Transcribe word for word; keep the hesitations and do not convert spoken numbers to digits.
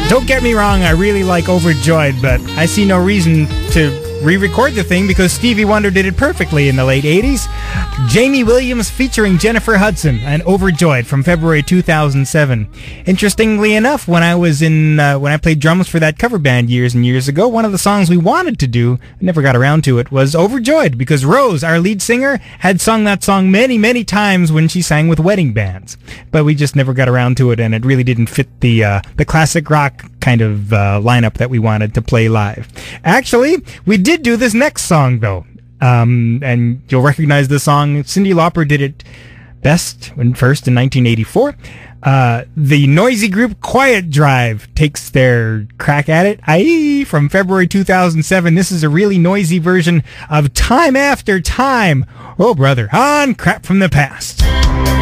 Don't get me wrong, I really like Overjoyed, but I see no reason to re-record the thing because Stevie Wonder did it perfectly in the late eighties. Jamie Williams featuring Jennifer Hudson and Overjoyed from February two thousand seven. Interestingly enough, when I was in uh, when I played drums for that cover band years and years ago, one of the songs we wanted to do, never got around to it, was Overjoyed because Rose, our lead singer, had sung that song many, many times when she sang with wedding bands. But we just never got around to it, and it really didn't fit the uh, the classic rock kind of uh, lineup that we wanted to play live. Actually, we did do this next song, though. Um, and you'll recognize the song. Cyndi Lauper did it best and first in nineteen eighty-four. Uh, the noisy group Quiet Drive takes their crack at it. Aye, from February two thousand seven. This is a really noisy version of Time After Time. Oh, brother, on Crap from the Past.